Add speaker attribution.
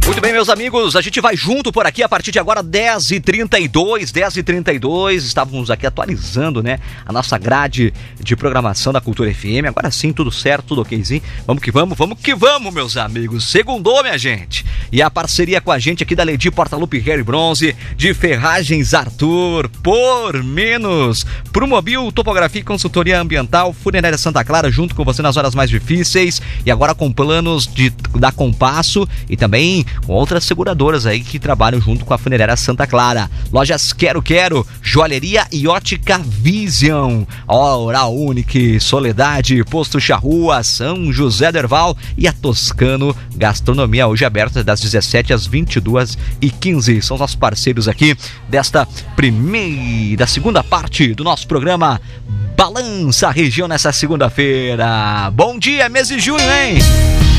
Speaker 1: Muito bem, meus amigos, a gente vai junto por aqui a partir de agora, 10h32. Estávamos aqui atualizando, né, a nossa grade de programação da Cultura FM. Agora sim, tudo certo, tudo okzinho. Vamos que vamos, meus amigos. Segundou, minha gente. E a parceria com a gente aqui da Ledi Portalupe Harry Bronze, de Ferragens Arthur, por menos. Promobil, Topografia e Consultoria Ambiental, Funerária Santa Clara, junto com você nas horas mais difíceis. E agora com planos da Compasso e também com outras seguradoras aí que trabalham junto com a Funerária Santa Clara. Lojas Quero, Joalheria e Ótica Vision, Oral Unique, Soledade, Posto Charrua, São José do Herval e a Toscano Gastronomia, hoje aberta das 17 às 22h15. São os nossos parceiros aqui da segunda parte do nosso programa Balança a Região nessa segunda-feira. Bom dia, mês de junho, hein?